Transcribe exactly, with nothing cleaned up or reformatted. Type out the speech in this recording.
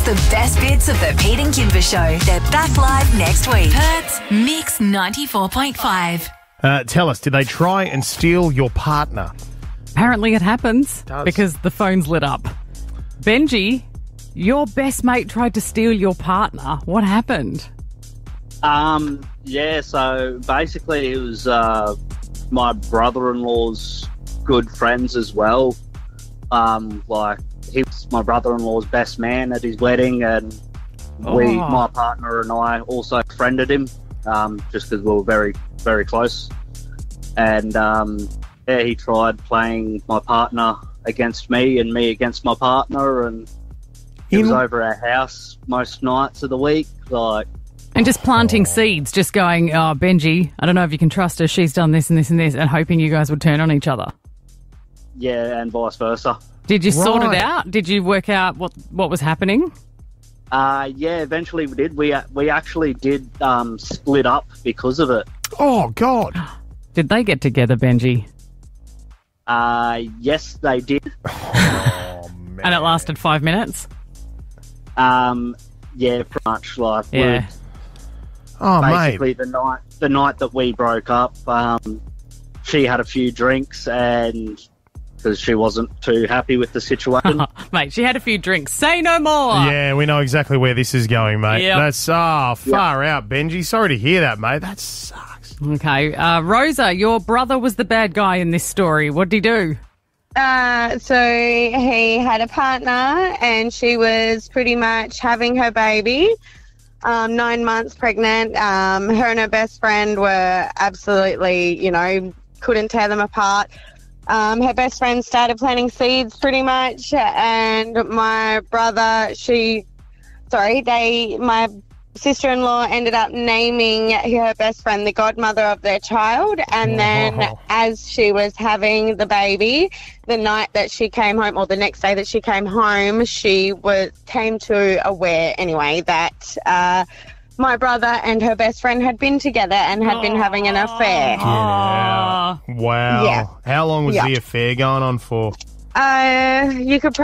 the best bits of the Pete and Kimber Show. They're back live next week. Perth's Mix ninety-four point five. Uh, tell us, did they try and steal your partner? Apparently it happens Does. because the phone's lit up. Benji, your best mate tried to steal your partner. What happened? Um, yeah, so basically it was uh, my brother-in-law's good friends as well. Um, like, he was my brother-in-law's best man at his wedding, and we, Oh. my partner and I also friended him, um, just because we were very, very close. And, um, yeah, he tried playing my partner against me and me against my partner, and it was In- over our house most nights of the week, like... And just planting seeds, just going, oh, Benji, I don't know if you can trust her. She's done this and this and this, and hoping you guys would turn on each other. Yeah, and vice versa. Did you sort it Right. out? Did you work out what, what was happening? Uh, yeah, eventually we did. We we actually did um, split up because of it. Oh, God. Did they get together, Benji? Uh, yes, they did. Oh, man. And it lasted five minutes? Um, yeah, pretty much. Like, we- Yeah. Oh, basically mate. the night the night that we broke up, um, she had a few drinks, and because she wasn't too happy with the situation. Mate, she had a few drinks. Say no more. Yeah, we know exactly where this is going, mate. Yep. That's oh, far out, Benji. Sorry to hear that, mate. That sucks. Okay. Uh, Rosa, your brother was the bad guy in this story. What did he do? Uh, so he had a partner and she was pretty much having her baby, um, nine months pregnant. Um, her and her best friend were absolutely, you know, couldn't tear them apart. Um, her best friend started planting seeds pretty much, and my brother, she, sorry, they, my sister-in-law ended up naming her best friend the godmother of their child, and then Oh. as she was having the baby, the night that she came home, or the next day that she came home, she was came to aware anyway that uh, my brother and her best friend had been together and had been having an affair. Yeah. Wow. Yeah. How long was Yeah. the affair going on for? Uh, you could